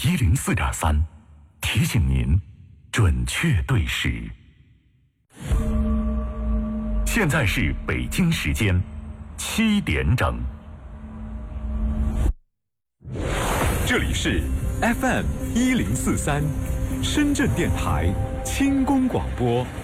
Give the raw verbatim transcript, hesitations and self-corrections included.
一零四点三，提醒您准确对时。现在是北京时间七点整。 这里是 F M 一零四三，深圳电台轻功广播。